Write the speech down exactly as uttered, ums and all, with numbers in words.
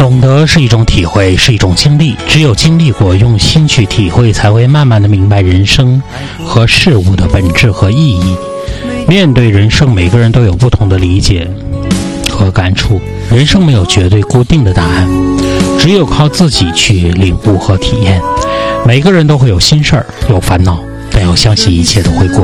懂得是一种体会，是一种经历，只有经历过，用心去体会，才会慢慢的明白人生和事物的本质和意义。面对人生，每个人都有不同的理解和感触，人生没有绝对固定的答案，只有靠自己去领悟和体验。每个人都会有心事儿，有烦恼，但要相信一切都会过